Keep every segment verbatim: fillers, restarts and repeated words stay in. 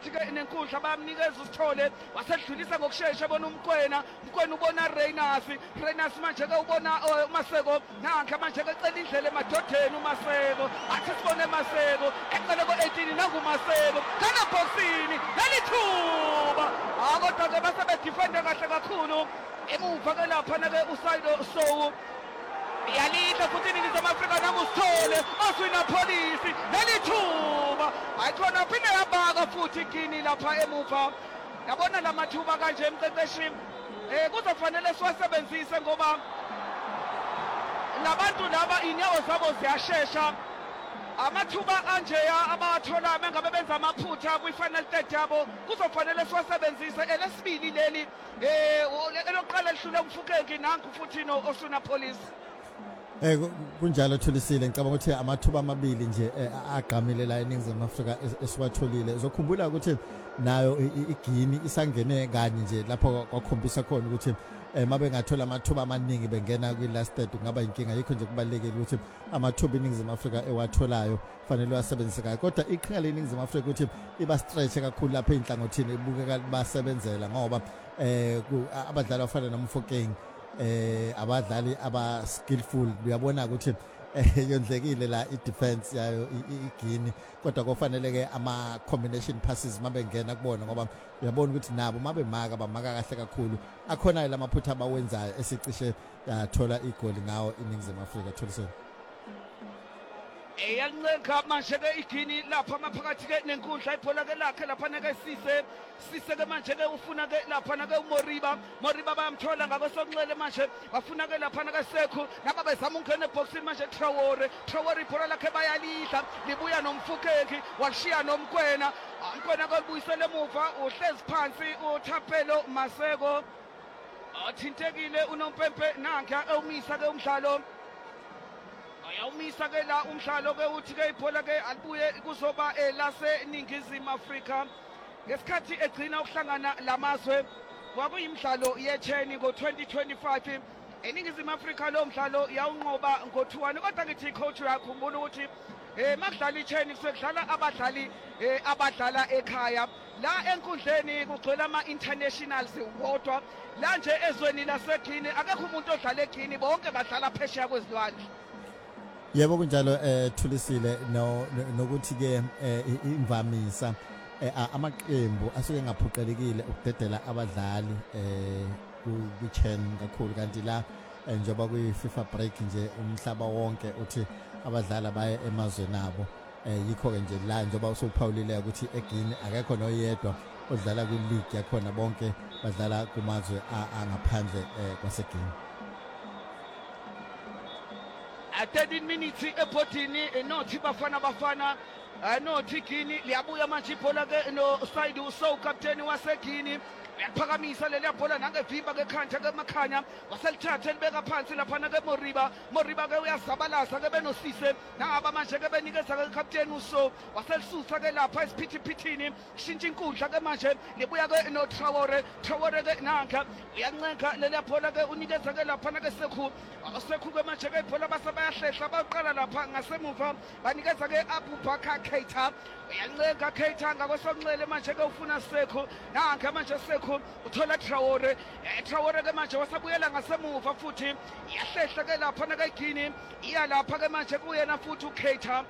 phakathi ke nenkundla bayamnikeza uSithole wasedlulisa ngokusheshsha bona umkwena umkwena ubona Reyners Reyners manje ke ubona uMaseko nanka manje ke cela indlela emadodeni uMaseko athi sibone Maseko eqale ko eighteen nanguMaseko kana boxini lalithuba akodwa ke base bedefende kahle kakhulu emuva ke lapha ke uSido Sow yalidla futhi iningizimu Afrika nanguSithole oswina Police lalithuba ayikhona phinde yabaka futhi kini lapha emuva yabona lamathuba kanje emqeqeshi eh kuzofanele siwasebenzise ngoba labantu laba inyawo zabo ziyashesha amathuba anjeya abathola mengabe benza amaphutha kwi-final third yabo kuzofanele siwasebenzise elesibili leli eh eloqala lihlule umfukeki nanku futhi no Osuna Police. Eh kunjalo Thulisile ngicabanga ukuthi amathuba amabili nje agqamile la eNingizimu Afrika esiwatholile uzokhumbula ukuthi nayo iGuinea isangene kanye nje lapho kwakhombisa khona ukuthi mabe ngathola amathuba amaningi bengena kwi last third kungaba inkinga yikho nje kubalekile ukuthi amathuba eNingizimu Afrika ewatholayo fanele wasebenzise kahle kodwa iqhinga leNingizimu Afrika ukuthi iba stretch kakhulu lapha enhlangothini ibukeka basebenzela ngoba eh abadlali bafana noMfokeng eh abadlali aba skillful uyabona ukuthi yondlekile la i-defense yayo iGuinea kodwa kufanele ke ama combination passes mabe ngena kubona ngoba uyabona ukuthi nabo mabe maka bamaka kahle kakhulu akhona lamaphutha abawenzayo esicishe yathola igoli ngawo iNingizimu Afrika Thulisile. Eyanceka manje ke iGuinea lapha maphakathi ke nenkundla ibhola ke lakhe lapha ke sise sise ke manje ke ufuna ke lapha ke uMoriba Moriba bayamthola ngakwesonxele manje bafuna ke lapha ke Sekhu naba bezama ukungena eboxini manje Traore Traore ibhola lakhe bayalidla libuya noMfukeki washiya noMkwena Mkwena ke ubuyisele emuva uhlezi phansi uThapelo Maseko athintekile uNompempe nanka ewumisa ke umdlalo ayawumisa ke la umdlalo ke uthi ke ibhola ke alibuye kuzoba elase Ningizimu Afrika ngesikhathi egcina ukuhlangana lamazwe kwakuyimidlalo ye-ten ngo twenty twenty-five eNingizimu Afrika lo mdlalo yawunqoba ngo two one kodwa ngithi coach uyakhumbula ukuthi eh makudlala i-ten sekudlala abadlali eh abadlala ekhaya la enkundleni kugcwele ama internationals wodwa la nje ezweni laseGuinea akekho umuntu odlala eGuinea bonke badlala phesheya kwezilwandle. Yebo kunjalo eh Thulisile no nokuthi ke imvamisa amaqembu asuke ngaphuqelekile ukudedela abadlali eh ku-ten kakhulu kanti la njengoba kwi FIFA break nje umhlaba wonke uthi abadlali baye emazweni abo eh yikho ke nje la njengoba usuphawulile ukuthi eGuinea akekho noyedwa odlala kwi league yakhona bonke badlala kumazwe angaphandle kwaseGuinea. thirteen minutes ebhodini nothi bafana bafana nothi Guinea liyabuya manje ibhola ke no Saidu Sow captain waseGuinea uyaphakamisa leli bhola nangevimba ke khantha ke Makhanya waselithatha libeka phansi lapha ke Moriba Moriba ke uyazabalaza ke benosise naba manje ke benikeza ke captain uSow waselisusa ke lapha esiphithipithini shintsha inkundla ke manje libuya ke no Traore Traore ke nanka uyancenga leli bhola ke unikeza ke lapha ke Sekhu Sekhu ke manje ke ibhola base bayahlehla baqala lapha ngasemuva banikeza ke Abubakar Keita uyancenga Keita ngakwesonxele manje ke ufuna Sekhu nanka manje Sekhu uthola Traore Traore ke manje wasabuyela ngasemuva futhi yahlehla ke lapha ke eGuinea iya lapha ke manje kuyena futhi uKeita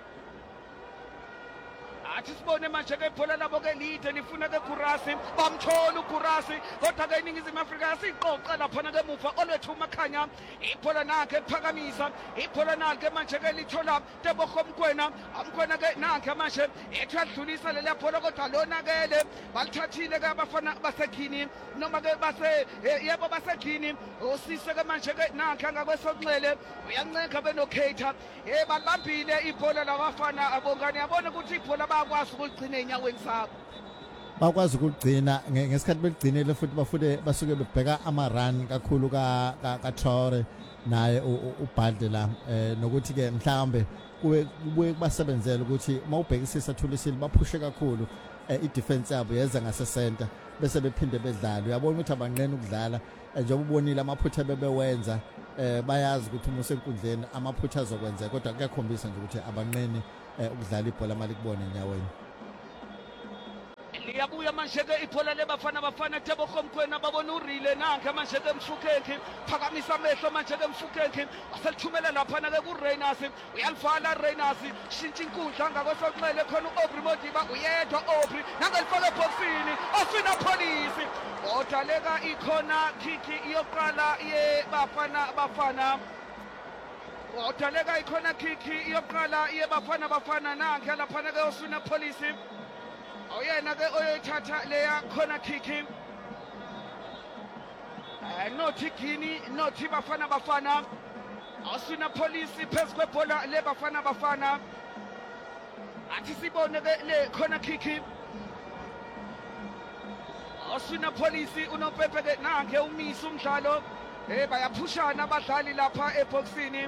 athi sibone manje ke ibhola labo ke lide lifuna ke Kurasi bamthola uKurasi kodwa ke iNingizimu Afrika yasiqoqa lapha ke emuva olwethu Makhanya ibhola nakhe ephakamisa ibhola nakhe manje ke lithola Tebogo Mkwena Mkwena ke nakhe manje ethi adlulisa leli bhola kodwa lonakele balithathile ke abafana baseGuinea noma ke base yebo baseGuinea usise ke manje ke nakhe ngakwesonxele uyancenga benoKeita eh balambile ibhola labafana abongani yabona ukuthi ibhola bakwazi ukugcina enyaweni sabo bakwazi ukugcina ngesikhathi beligcinele futhi bafude basuke bebheka ama run kakhulu ka ka Traore naye uBhalde la nokuthi ke mhlambe kube kubuye kubasebenzela ukuthi mawubhekisisa Thulisile baphushe kakhulu i-defense yabo yeza ngase center bese bephinde bedlala uyabona ukuthi abanqene ukudlala njengoba ubonile amaphutha bebewenza eh bayazi ukuthi uma usenkundleni amaphutha azokwenza kodwa kuyakhombisa nje ukuthi abanqene ukudlala ibhola mali kubona enyaweni. liyabuya manje ke ibhola lebafana bafana Tebogo Mokoena babona urile nanke manje ke Mfukeki phakamisa amehlo manje ke Mfukeki waselithumela lapha ke kuReyners uyalivala Reyners shintsha inkundla ngakwesonxele khona uAubrey Modiba uyedwa Aubrey nangelifaka eboxini ofina police odaleka ikhona kiki yoqala yebafana bafana odaleka ikhona kiki yoqala yebafana bafana nanke lapha ke ofina police oyena ke oyithatha leya khona kiki eh nothi Gini nothi bafana bafana asina police phezu kwebhola le bafana bafana athi sibone ke le khona kiki asina police unopepe ke nange umisa umdlalo eh bayaphushana abadlali lapha eboxini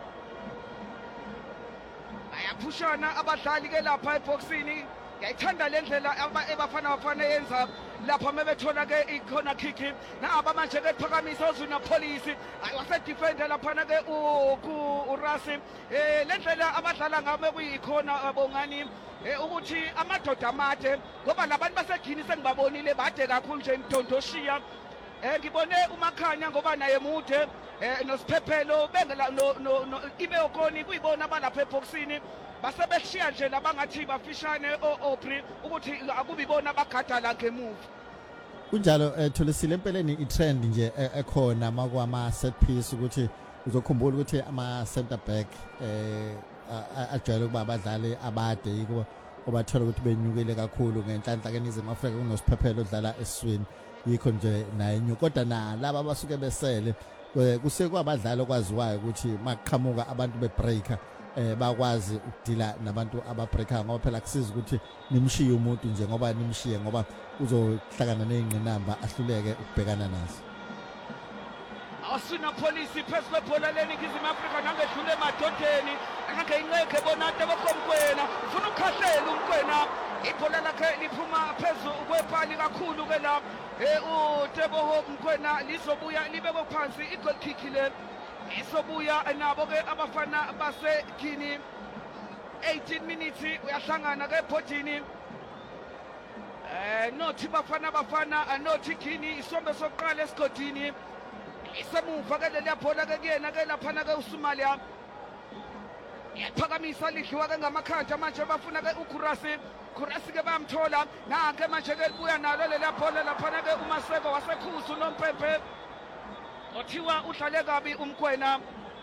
bayaphushana abadlali ke lapha eboxini ngiyayithanda lendlela ebafana bafana yenza lapha mebethola ke ikhona kiki naba manje ke phakamisa uzuna police aywase defender lapha ke uRasi eh lendlela abadlala ngabe kuyikhona bongani ukuthi amadoda amade ngoba labantu baseGini sengibabonile bade kakhulu nje imdondoshiya eh ngibone uMakhanya ngoba naye mude eh noSiphephelo bengela no ibe okoni kuyibona abalapha eboxini basebeshiya nje labangathi bafishane oAubrey ukuthi akubibona bagada la ngemuva kunjalo etholisile empeleni itrend nje ekhona makwama set piece ukuthi uzokhumbula ukuthi ama center back eh ajwayele ukuba abadlali abade yiko obathola ukuthi benyukile kakhulu ngenhlanhla keNingizimu Afrika kunoSiphephelo odlala esiswini yikho nje naye nyu kodwa na laba abasuke besele kusekwa abadlali okwaziwayo ukuthi maqhamuka abantu bebreaker eh bakwazi ukudila nabantu ababreaker ngoba phela kusiza ukuthi nimshiye umuntu nje ngoba nimshiye ngoba uzohlangana nezingqinamba ahluleke ukubhekana nazo asina police phezu kwebhola leNingizimu Afrika nangedlule emadodeni angeke inceke bona Tebogo Mokoena ufuna ukukhahlela uMkoena ibhola lakhe liphuma phezu kwepali kakhulu ke la eh uTebogo Mokoena lizobuya libekwe phansi igoal kick le isobuya nabo ke abafana baseGini eighteen minutes uyahlangana ke ebhodini eh nothi bafana bafana nothi Gini isombe sokuqala esigodini isemuva ke leli bhola ke kuyena ke lapha ke uSomalia yaphakamisa lidliwa ke ngamakhanda manje bafuna ke uKurasi Kurasi ke bamthola nanke manje ke libuya nalo leli bhola lapha ke uMaseko wasekhuzu noMpepe othiwa udlale kabi uMkoena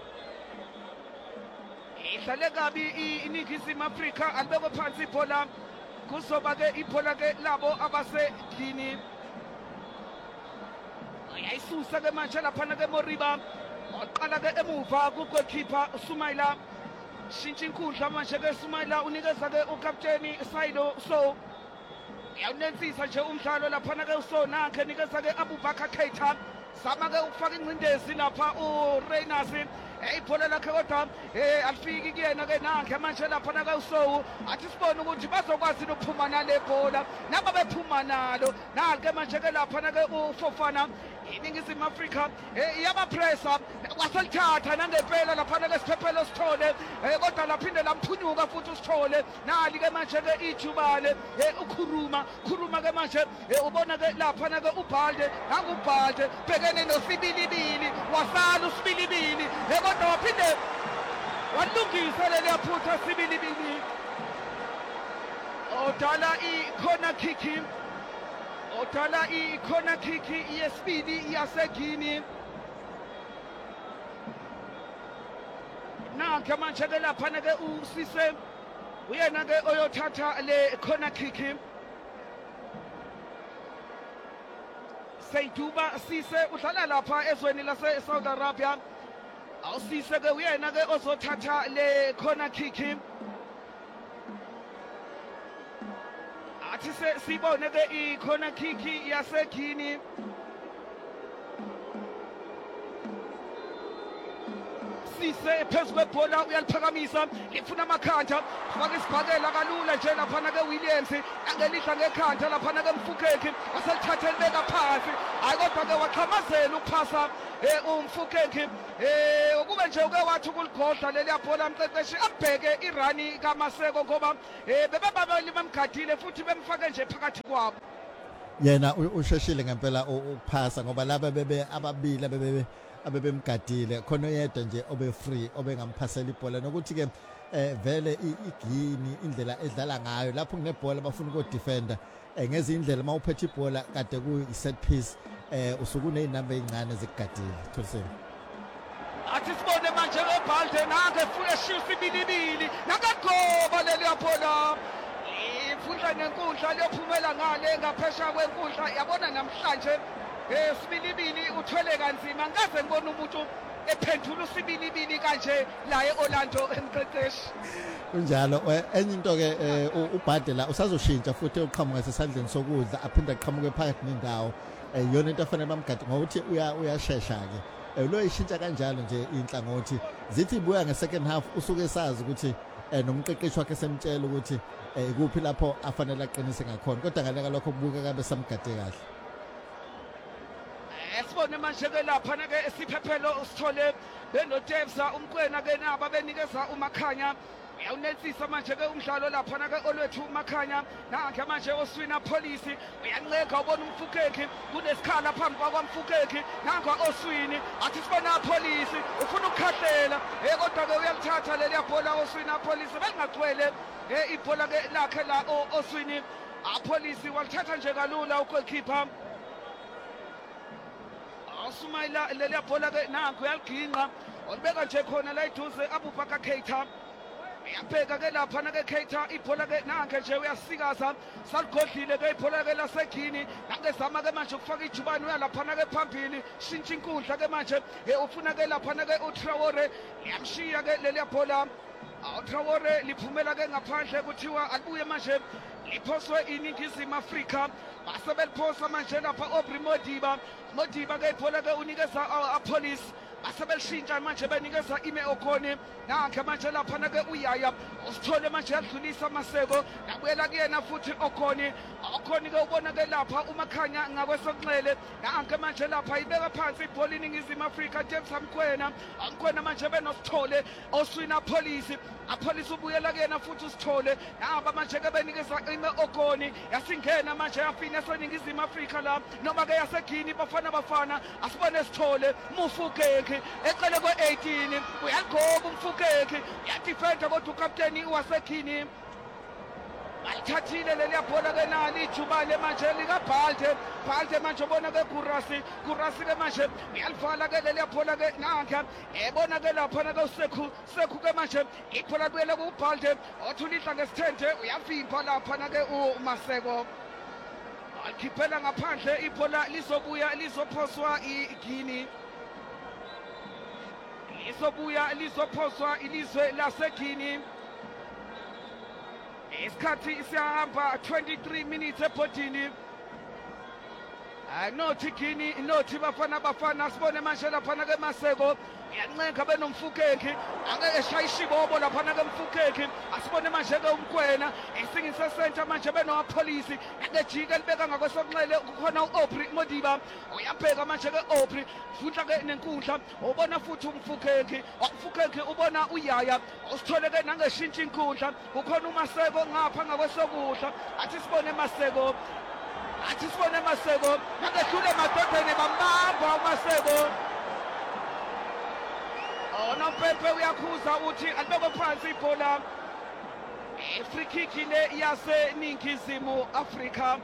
idlale kabi iNingizimu Afrika alibekwe phansi ibhola kuzoba ke ibhola ke labo abaseGini ayisusa ke manje lapha ke Moriba waqala ke emuva kugoalkeeper uSumaila shintsha inkundla manje ke Sumaila unikeza ke ukapteni Saido so uyawunensisa nje umdlalo lapha ke uso nakhe nikeza ke Abubakar Keita sama ke ukufaka ingcindezi lapha uReyners eyibhola lakhe kodwa eh alifiki kuyena ke nakhe manje lapha ke uso athi sibone ukuthi bazokwazi ukuphuma nale bhola naba bephuma nalo nake manje ke lapha ke uFofana iNingizimu Afrika iyaba pressa waselithatha nangempela lapha ke Siphephelo sithole kodwa laphinde lamphunyuka futhi usithole nali ke manje ke ijubane ukhuruma khuruma ke manje ubona ke lapha ke uBhalde nanguBhalde bhekene noSibilibili wasala uSibilibili kodwa waphinde walungisa leli yaphutha Sibilibili odala ikhona kicking odala ikhona kick yesibili yaseGini nanke manje ke lapha ke uSise uyena ke oyothatha le khona kick Seiduba Sise udlala lapha ezweni lase Saudi Arabia awusise ke uyena ke ozothatha le khona kick athi sibone ke ikhona kick yaseGini Sise phezu kwebhola uyaliphakamisa lifuna amakhanda faka isibhakela kalula nje lapha ke Williams angelihla ngekhanda lapha ke Mfukeki waselithatha libeka phansi hayi kodwa ke waqhamazela ukuphasa eh umfukeki eh ukube nje uke wathi ukuligodla leli yabhola mqeqeshi abheke irani kaMaseko ngoba eh bebababali bamgadile futhi bemfake nje phakathi kwabo. Yena usheshile ngempela ukuphasa ngoba laba bebe ababili bebe abebemgadile khona yedwa nje obe free obengamphasela ibhola nokuthi ke eh vele igini indlela edlala ngayo lapho kunebhola bafuna uku defender ngezi indlela mawuphethe ibhola kade ku set piece eh usuku nezinamba ezincane zikugadile Thulisile. Athi sibone manje eBalde nake fuke shisa ibilibili nakagoba leli yabhola ifundla nenkundla leyophumela ngale ngaphesha kwenkundla yabona namhlanje eh sibilibili uthwele kanzima ngaze ngibona umuntu ephendula usibilibili kanje la eOrlando emqeqeshi kunjalo enye into ke uBhade la usazoshintsha futhi uqhamuka sesandleni sokudla aphinda aqhamuke phakathi nendawo yona into afanele bamgade ngokuthi uya uyashesha ke lo ishintsha kanjalo nje inhlangothi zithi ibuya ngesecond half usuke sazi ukuthi nomqeqeshi wakhe semtshela ukuthi ikuphi lapho afanele aqinise ngakhona kodwa ngaleka lokho kubuka kabe samgade kahle. Esibone manje ke lapha na ke siphephelo usithole benotevsa umqwena ke naba benikeza uMakhanya uyawunensisa manje ke umdlalo lapha na ke olwethu uMakhanya nanke manje oswina police uyanqeka ubona umfukeki kunesikhala phambi kwaMfukeki nanka oswini athi sibona police ufuna ukukhahlela eh kodwa ke uyalithatha leli yabhola oswina police bengagcwele eh ibhola ke lakhe la oswini apolice walithatha nje kalula ugoalkeeper Sumayila leli yabhola ke nanku uyaliginqa olibeka nje khona la iduze Abubakar Keita uyabheka ke lapha na ke Keita ibhola ke nanke nje uyasikaza saligodlile ke ibhola ke lasegini nange zama ke manje ukufaka ijubane uyalapha na ke phambili shintsha inkundla ke manje ufuna ke lapha na ke uTraore yamshiya ke leli yabhola uTraore liphumela ke ngaphandle kuthiwa alibuye manje liphoswe iningizimu Afrika base beliphosa manje lapha Aubrey Modiba Modiba ke ibhola ke unikeza apolice base belishintsha manje benikeza ime Okoni nanke manje lapha na ke uyaya usithole manje yadlulisa Maseko nabuyela kuyena futhi Okoni Okoni ke ubona ke lapha uMakhanya ngakwesokunxele nanke manje lapha ibeka phansi ibhola iningizimu Afrika James Mkwena Mkwena manje benosithole oswina police apolice ubuyela kuyena futhi usithole naba manje ke benikeza ime Okoni yasingena manje yafina eseningizimu Afrika la noma ke yasegini bafana bafana asibone sithole Mufukeki eqale ko eighteen uyaligoba umfukeki yadefenda kodwa ucaptain wasegini Alithathile leli yabhola ke nali ijubane manje lika Balde Balde manje ubona ke Kurasi Kurasi ke manje uyalivala ke leli yabhola ke nanka ebona ke lapha na ke uSekhu Sekhu ke manje ibhola kuyela ku Balde othulihla ngesithende uyavimba lapha na ke uMaseko alikhiphela ngaphandle ibhola lizobuya lizophoswa igini lizobuya lizophoswa ilizwe lasegini isikhathi siyahamba twenty-three minutes ebhodini anothi gini nothi bafana bafana sibone manje lapha na ke Maseko uyancenga benomfukeki angeke eshayishibobo lapha na ke Mfukeki asibone manje ke umkwena esingise center manje benopolice ngejika libeka ngakwesokunxele kukhona uAubrey Modiba uyabheka manje ke Aubrey futhi ke nenkundla ubona futhi umfukeki umfukeki ubona uyaya usithole ke nangeshintsha inkundla kukhona uMaseko ngapha ngakwesokudla athi sibone Maseko athi sibone Maseko nangehlule madodeni bambamba uMaseko Ona Pepe uyakhuza uthi alibekwe phansi ibhola free kick le yase ningizimu Afrika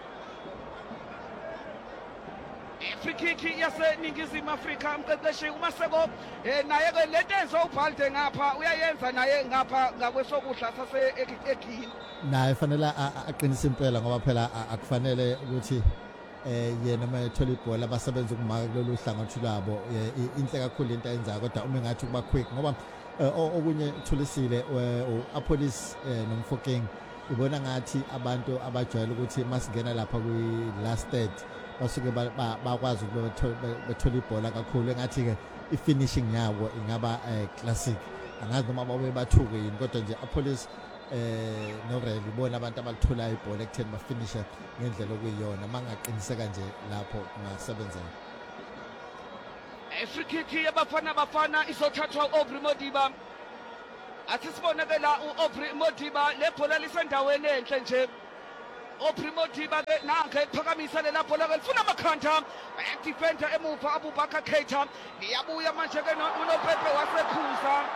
free kick yase ningizimu Afrika umqeqeshi uMaseko naye ke lentenzo uBalde ngapha uyayenza naye ngapha ngakwesokudla sase egini naye fanele aqinise impela ngoba phela akufanele ukuthi eh yena mayethola ibhola abasebenza ukumaka kulolu hlangothi lwabo inhle kakhulu into ayenzayo kodwa uma ngathi kuba quick ngoba okunye Thulisile uApolice noMfokeng ubona ngathi abantu abajwayele ukuthi masingena lapha kwi last third basuke bakwazi ukuthola ibhola kakhulu engathi ke ifinishing yabo ingaba classic angazi noma babe bathuke yini kodwa nje aPolice eh no really bona abantu abalithola ibhola ekutheni bafinishe ngendlela okuyiyona mangaqiniseka nje lapho kungasebenzela free kick yabafana bafana isothathwa u-Aubrey Modiba. Athi sibone ke la u-Aubrey Modiba lebhola lisendaweni enhle nje. Aubrey Modiba ke nange iphakamisa lela bhola ke lifuna amakhanda. Bayadefender emuva Abubakar Keita. Liyabuya manje ke uNopepe wasekhuza.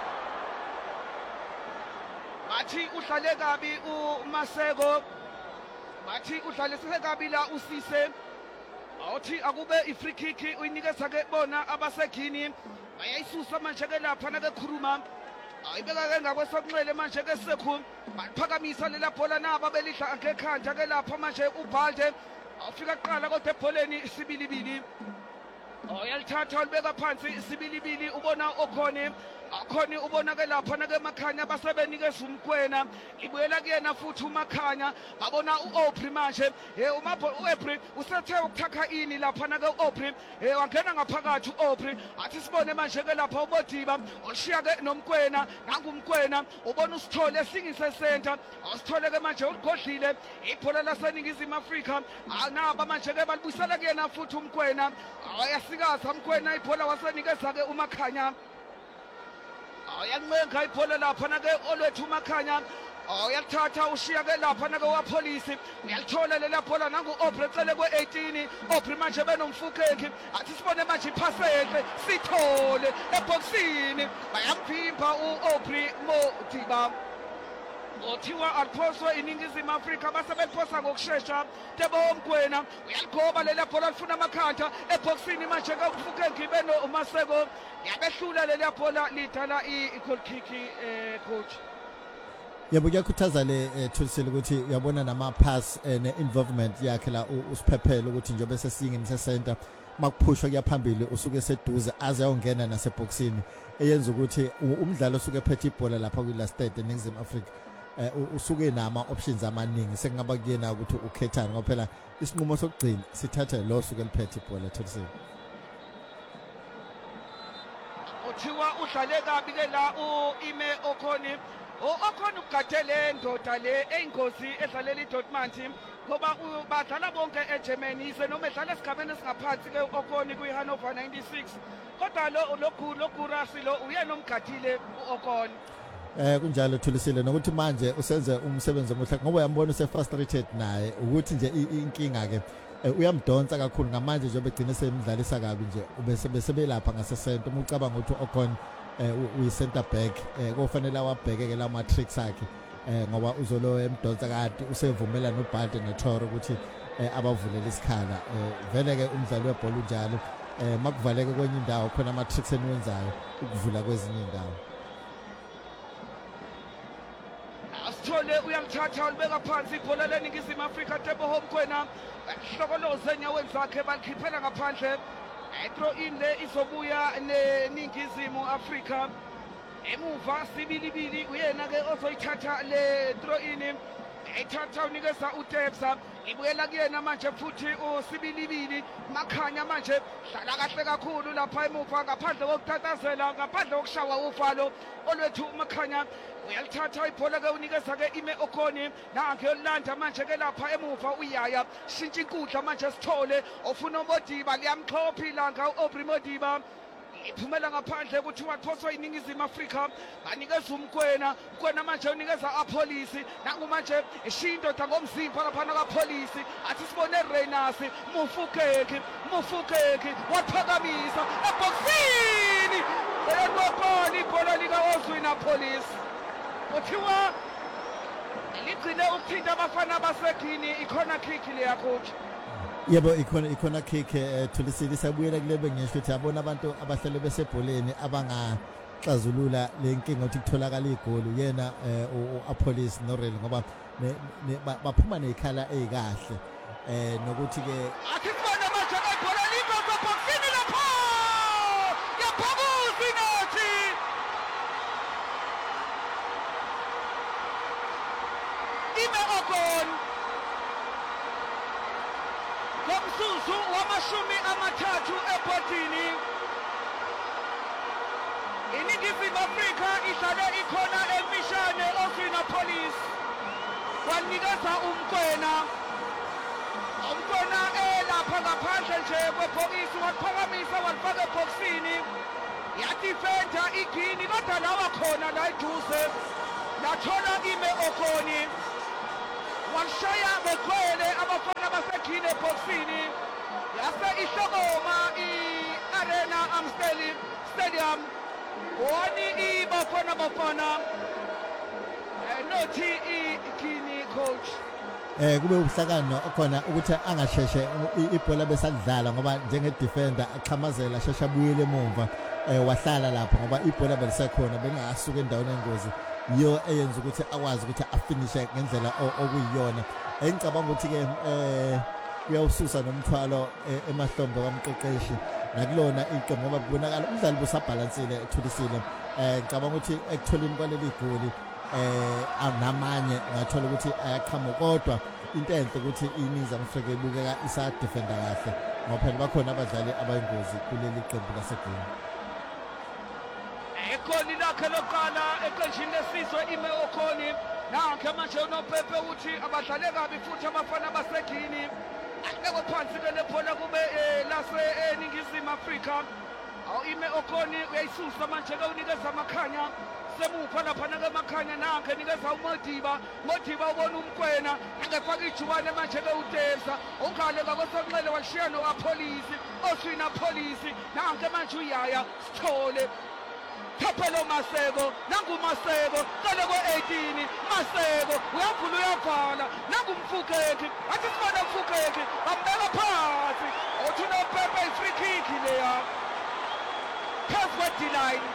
Bathi udlale kabi uMaseko. Bathi udlaliseke kabi la uSise. Awuthi akube i-free kick uyinikeza ke bona abasegini. Bayayisusa manje ke lapha na ke khuruma. Ayibeka ke ngakwesokunxele manje ke sekhu. Baphakamisa lela bhola naba belidla ngekhanda ke lapha manje uBalde. Awufika kuqala kodwa ebholeni isibilibili. Oyalithatha ulibeka phansi isibilibili ubona okhona. Akhona ubona ke lapha na ke Makhanya basebenikeza uMkwena. Ibuyela kuyena futhi uMakhanya. Babona uAubrey manje. Eh uma uAubrey usethe ukuthakha ini lapha na ke uAubrey. Eh wangena ngaphakathi uAubrey. Athi sibone manje ke lapha uModiba olishiya ke noMkwena. Nangu uMkwena ubona uSithole esingise center. Usithole ke manje uligodlile ibhola laseNingizimu Afrika. Anaba manje ke balibuyisela kuyena futhi uMkwena. Ayasikaza uMkwena ibhola wasenikeza ke uMakhanya. Ayanqenga ibhola lapha na ke olwethu uMakhanya. Uyalithatha ushiya ke lapha na ke wapolisi. Uyalithola lela bhola nangu Aubrey cele kwe eighteen. Aubrey manje benomfukeki. Athi sibone manje iphase enhle sithole eboxini. Bayamphimba uAubrey Modiba. Othiwa aliphoswe iNingizimu Afrika base beliphosa ngokusheshsha. Tebo uMkwena uyaligoba lela bhola lifuna amakhanda eboxini manje ke umfukeki beno uMaseko. Yabehlula lela bhola lidala i-goal kick eh coach. Yebo kuyakhuthaza le Thulisile ukuthi uyabona nama pass ne involvement yakhe la usiphephele ukuthi njobe sesingeni se center makuphushwa kuyaphambili usuke seduze aze ayongena naseboxini eyenza ukuthi umdlalo usuke ephethe ibhola lapha kwi last third eNingizimu Afrika usuke nama options amaningi sekungaba kuyena ukuthi ukhethane ngoba phela isinqumo sokugcina sithatha lo suke liphethe ibhola Thulisile. Uthiwa udlale kabi ke la uIme Okhoni. Okhona ugadele ndoda le eyingozi edlalela iDortmund ngoba badlala bonke eGermany ise noma edlala esigabeni esingaphansi ke Okhoni kuyiHanover ninety-six. Kodwa lo lokhu lokurasi lo uyena omgadile uOkhoni. Eh kunjalo Thulisile nokuthi manje usenze umsebenzi omuhle ngoba uyambona use frustrated naye ukuthi nje inkinga ke uyamdonsa kakhulu ngamanje nje begcina semidlalisa kabi nje ubese besebelapha ngase center umucabanga ukuthi Okhona uyi center back kofanele awabhekeke la matrix akhe ngoba uzolo emdonsa kade usevumela noBalde neToro ukuthi abavulele isikhala vele ke umdlalo webhola unjalo makuvaleke kwenye indawo khona amatrix eniwenzayo ukuvula kwezinye indawo. Asithole uyalithatha ulibeka phansi ibhola leNingizimu Afrika Tebo Mkwena hlokoloze enyaweni zakhe balikhiphela ngaphandle. Throw in le izobuya neNingizimu Afrika emuva sibilibili uyena ke ozoyithatha le throw in ethatha unikeza uTebza ibuyela kuyena manje futhi usibilibili Makhanya manje hlala kahle kakhulu lapha emuva ngaphandle kokuthathazela ngaphandle kokushawa ufalo olwethu Makhanya. Uyalithatha ibhola ke unikeza ke Ime Okhoni nange yolanda manje ke lapha emuva uyaya shintsha inkundla manje Sithole ofuna uModiba liyamxhopha ilanga uAubrey Modiba iphumela ngaphandle ukuthi waphoswa iNingizimu Afrika banikeza uMkwena uMkwena manje unikeza apolisi nangu manje ishindo ngomzimba lapha nakapolisi athi sibone Reyners Mufukeki Mufukeki waphakamisa eboxini eyaqoqona ibhola lika Ozwina Police. Uthiwa ligcine ukuthinta abafana basegini ikhona kick le yakhothi. Yebo ikhona ikhona kick Thulisile sabuyela kulebe ngisho ukuthi abona abantu abahlale besebholeni abangaxazulula lenkinga ukuthi kutholakala igoli yena uApolis noRel ngoba baphuma nezikhala ezikahle eh nokuthi ke akubona manje ibhola ligogo boxini lapho yaphakuzi nathi Ime Okhoni ngomsusu wamashumi amathathu ebhodini iNingizimu Afrika idlale ikhona emishane Ozwina Police wanikeza uMkwena uMkwena elapha ngaphandle kahle nje kwebhokisi waliphakamisa walifaka ebhokisini yadifenda igini kodwa lawa khona la eduze lathola ime okoni walishaya begcwele abafana basekhine ebhokisini yase ihlokoma i-Arena Amstel Stadium wani ibafana bafana nothi igini coach eh kube ubuhlakano khona ukuthi angasheshe ibhola besadlala ngoba njenge defender aqhamazela shesha buyele emuva eh wahlala lapho ngoba ibhola belisakhona bengasuka endaweni engozi iyo eyenza ukuthi akwazi ukuthi afinishe ngendlela okuyiyona engicabanga ukuthi ke eh kuyawususa nomthwalo emahlombe kamqeqeshi nakulona iqembu ngoba kubonakala umdlali busabalansile ethulisile eh ngicabanga ukuthi ekutholeni kwaleli goli eh namanye ngathola ukuthi ayaqhamuka kodwa into enhle ukuthi iningizimu Afrika ibukeka isa defender kahle ngoba phela bakhona abadlali abayingozi kuleli qembu laseGoli. Ekoni lakhe loqala eqenjini lesizwe ime okhoni nakhe manje unopepe uthi abadlale kabi futhi abafana baseGini akekho phansi ke lebhola kube lase eningizimu Afrika awu ime okhoni uyayisusa manje ke unikeza amakhanya semupha lapha nakemakhanya nakhe nikeza uModiba Modiba ubona umkwena angefaka ijubane manje ke uDelsa ongale ngakwesokunxele walishiya noApolisi oswina Police nakhe manje uyaya Sithole Thapelo Maseko nangu Maseko qale ko eighteen Maseko uyavula uyavala nangu Mfukeki athi sibona Mfukeki bambeka phansi uthi no Pepe free kick leya password line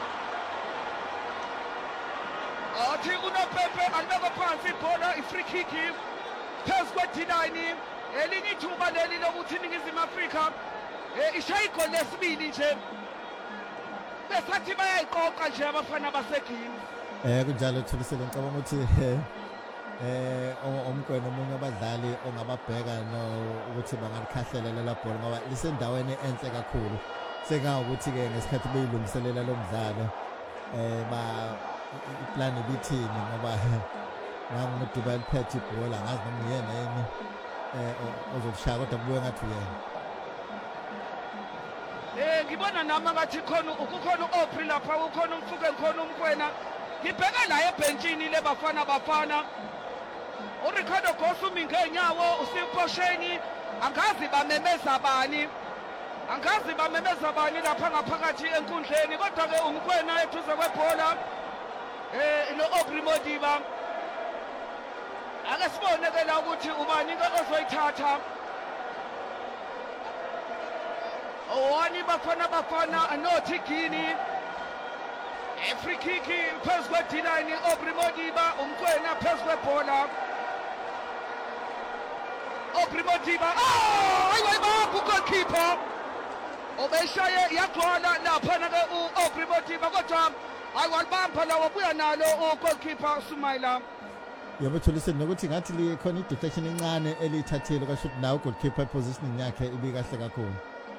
athi unopepe alibeka phansi ibhola i-free kick phezu kwe-D nine elinye ithuba leli lokuthi iningizimu Afrika ishaya igoli lesibili nje besathi bayayiqoqa nje abafana baseGini eh kunjalo Thulisile ngicabanga ukuthi eh omkwena omunye abadlali ongababheka no ukuthi bangalikhahlelela la bhola ngoba lisendaweni enhle kakhulu sengathi ukuthi ke ngesikhathi beyilungiselela lo mdlalo eh ba iplan ibithini ngoba nangu Dubai liphethe ibhola ngazi noma uyena yini eh ozokushaya kodwa kubuye ngathi uyena eh ngibona nami ngathi khona ukukhona uOpri lapha ukhona umfuke khona umkwena ngibheka la ebhenjini lebafana bafana uRicardo Gosumi ngenyawo usiposheni angazi bamemeza bani angazi bamemeza bani lapha ngaphakathi enkundleni kodwa ke umkwena eduze kwebhola eh no Aubrey Modiba ake sibone ke la ukuthi ubani ke ozoyithatha owani bafana bafana anothi Gini e free kick phezu kwe-D nine Aubrey Modiba umkwena phezu kwebhola Aubrey Modiba oh ayibabu goalkeeper obeshaye yagcwala lapha ke uAubrey Modiba kodwa ayiwalibamba lawo buya nalo ugoalkeeper Sumaila yebo Thulisile nokuthi ngathi likhona i-deflection encane elithathile kasho ukuthi nawo goalkeeper positioning yakhe ibikahle kakhulu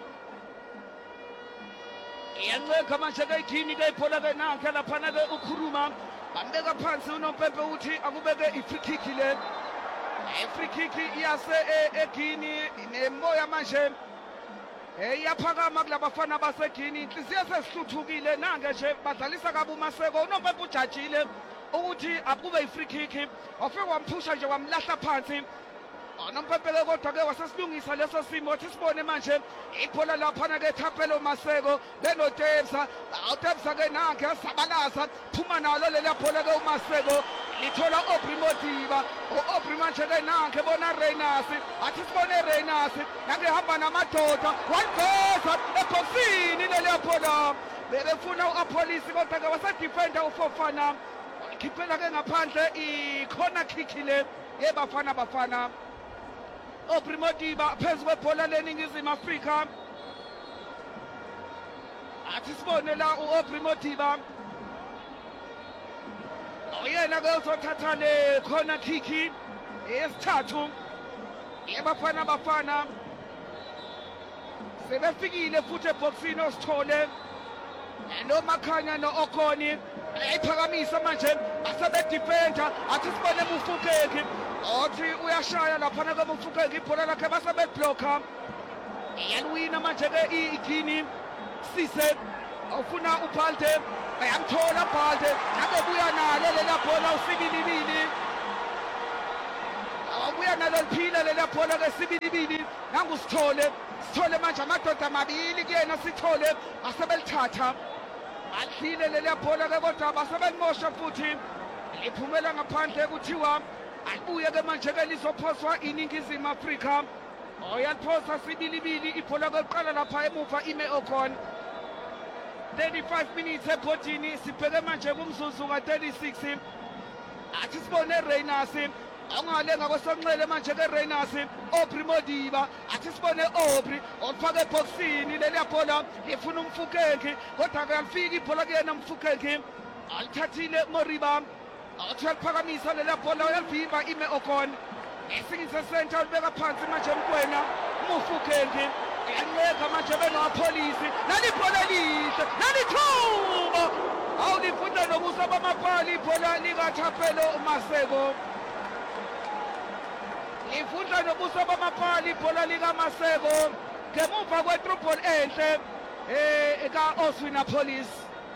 iyanceka manje ke iGini ke ibhola ke nakhe lapha ke ukhuluma bambeka phansi unopepe uthi akubeke i-free kick le i-free kick iyase eGini nemoya manje eyaphakama kulabafana baseGini inhliziyo sesihluthukile nange nje badlalisa kabi uMaseko unopepe ujajile ukuthi akube i-free kick wafike wamphusha nje wamlahla phansi unopepe ke kodwa ke wasesilungisa leso simo wathi sibone manje ibhola lapha ke Thapelo Maseko benoTebsa uTebsa ke nange yasabalaza phuma nalo leli bhola ke uMaseko lithola Aubrey Modiba uAubrey manje ke nange bona Reyners athi sibone Reyners nange hamba namadoda waliveza ebhoxini leli bhola bebefuna uApolisi kodwa ke wasedefender uFofana khiphela ke ngaphandle i-corner kick le yebafana bafana Aubrey Modiba phezu kwebhola leningizimu Afrika athi sibone la uAubrey Modiba oyena ke uzothatha le corner kick esithathu yebafana bafana sebefikile futhi eboxini osithole noMakhanya noOkoni ayiphakamisa manje asebedefender athi sibone Mufukeki othi uyashaya lapha ke Mufukeki ibhola lakhe basebedblocka iyalwina manje-ke igini sise awufuna uphalte ayamthola phalte nabebuya nalo lela bhola usibilibili awabuya nalo liphila lela bhola-ke sibilibili nangusithole sithole manje amadoda amabili kuyena sithole asebelithatha alidlile leliya bhola-ke kodwa basebelimosha futhi liphumela ngaphandle kuthiwa alibuye-ke manje-ke lizophoswa iningizimu Afrika oyaliphosa sibilibili ibhola-ke liqala lapha emuva ime Ocon thirty-five minutes ebhodini sibheke manje kumzuzu ka-thirty-six athi sibone Reynas ongale ngakwesonxele manje-ke Reynas Aubrey Modiba athi sibone Aubrey olifaka ebhokisini leliya bhola lifuna umfukenki kodwa-ke alifiki ibhola kuyena umfukenki alithathile Moriba athi uyaliphakamisa leliya bhola uyalivimba ime Ocon esingise center ulibeka phansi manje Mkwena umufukenki uyanqeka manje benamapholisi nalibhola lihle nalithuba awu lifunda nobuso bamapali ibhola likaThapelo Maseko lifunda nobuso bamapali ibhola likaMaseko ngemuva kwe-through enhle eh ka-Oswina Police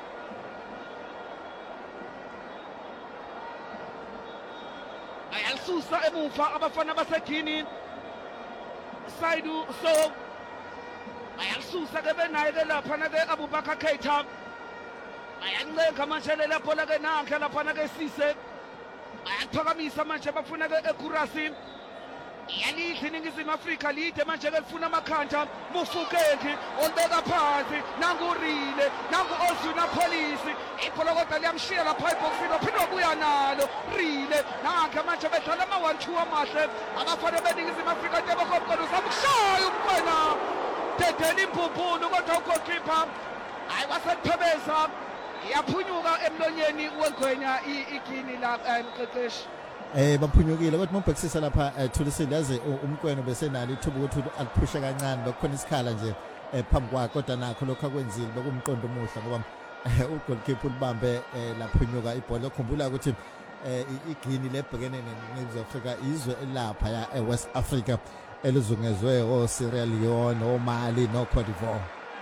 ayalisusa emuva abafana basegini Saidu so ayalisusa-ke benaye-ke laphana-ke Abubakar Keita ayancenga manje lela bhola-ke nankhe laphana-ke Sise ayaliphakamisa manje bafuna-ke ekurasi iyalidla iningizimu Afrika lide manje-ke lifuna amakhanda Mufukeki olibeka phansi nangurile nangu-Oswina Police ibhola kodwa liyamshiya lapha ebhokisini ophinde wabuya nalo rile nankhe manje bedlala ama-one two amahle abafana beningizimu Afrika tebakhonkolo samukushaya Umkwena dedela imphumpulu kodwa ugoalkeeper hayi waseliphebeza iyaphunyuka emlonyeni wengwenya igini la mqeqeshi eh baphunyukile kodwa mabhekisisa lapha Thulisile yazi Umkwena besenalo ithuba ukuthi aliphushe kancane lokukhona isikhala nje phambi kwakhe kodwa nakho lokho akwenzile bekumqondo omuhle ngoba ugoalkeeper ulibambe laphunyuka ibhola ukhumbula ukuthi igini lebhekene neNingizimu Afrika izwe elapha ya eWest Africa elizungezwe o Sierra Leone o Mali no Cote d'Ivoire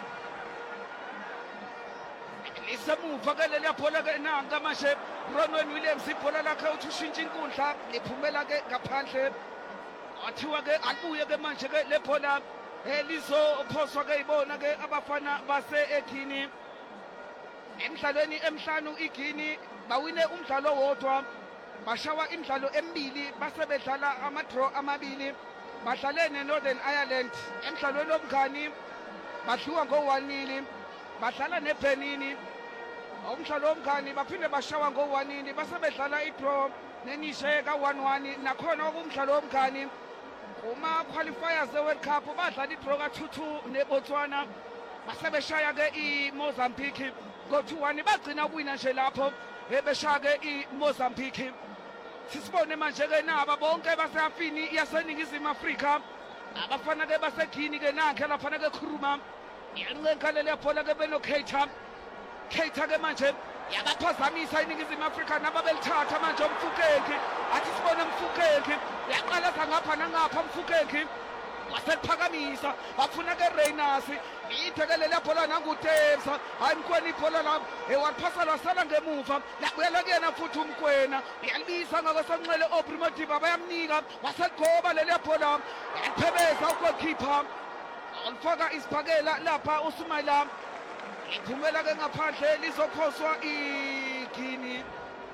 lisemuva ke leliya bhola-ke nanga manje Ronwen Williams ibhola lakhe uthi ushintsha inkundla liphumela-ke ngaphandle wathiwa-ke alibuye-ke manje-ke le bhola lizophoswa-ke ibona-ke abafana base-egini emidlalweni emhlanu igini bawine umdlalo wodwa bashawa imidlalo emibili basebedlala ama-draw amabili badlale ne-Northern Ireland emidlalweni omngani badliwa ngo-one nil badlala neBenin umdlalo omngani baphinde bashawa ngo-one nil basebedlala i-draw neNiger ka-one one nakhona okumdlalo omngani kuma-qualifiers e-World Cup badlala i-draw ka-two two neBotswana basebeshaya-ke i-Mozambique ngo-two one bagcina ukuwina nje lapho beshaya-ke i-Mozambique sisibone manje-ke naba bonke basehafini yaseNingizimu Afrika abafana-ke basegini-ke nankhe laphana-ke khuluma iyancenga leliya bhola-ke beno-Keita Keita-ke manje yabaphazamisa iNingizimu Afrika nababelithatha manje Mfukeki athi sibone Mfukeki yaqalaza ngapha nangapha Mfukeki waseliphakamisa wafuna-ke Reynas ide-ke leliya bhola nangutebsa hayi Mkwena ibhola lapho waliphasa lwasala ngemuva labuyela kuyena futhi Umkwena uyalibisa ngakwesonxele Aubrey Modiba bayamnika waseligoba leliya bhola yaliphebeza ugoalkeeper olifaka isiphakela lapha uSumaila liphumela-ke ngaphandle lizophoswa igini